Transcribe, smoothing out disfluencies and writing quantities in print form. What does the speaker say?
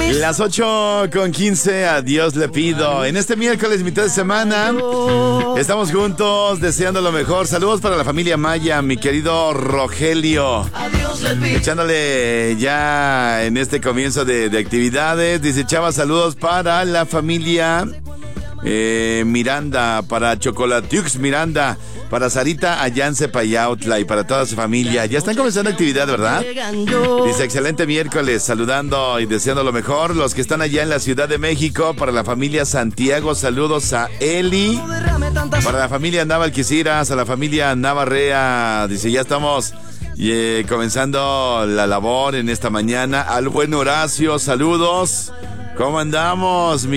Las 8:15, a Dios le pido. En este miércoles, mitad de semana, estamos juntos deseando lo mejor. Saludos para la familia Maya, mi querido Rogelio. Echándole ya en este comienzo de actividades. Dice Chava, saludos para la familia Miranda, para Chocolatiux Miranda, para Sarita Ayance Payautla y para toda su familia. Ya están comenzando actividad, ¿verdad? Dice, excelente miércoles, saludando y deseando lo mejor. Los que están allá en la Ciudad de México, para la familia Santiago, saludos a Eli. Para la familia Navalquiciras, a la familia Navarrea. Dice, ya estamos comenzando la labor en esta mañana. Al buen Horacio, saludos. ¿Cómo andamos, mi